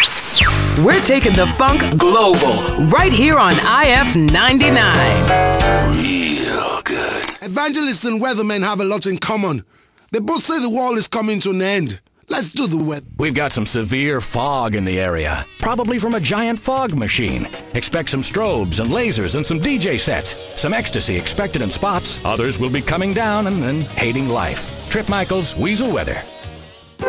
We're taking the funk global right here on IF 99. Real good. Evangelists and weathermen have a lot in common. They both say the world is coming to an end. Let's do the weather. We've got some severe fog in the area, probably from a giant fog machine. Expect some strobes and lasers and some DJ sets. Some ecstasy expected in spots. Others will be coming down and then hating life. Trip Michaels, Weasel Weather.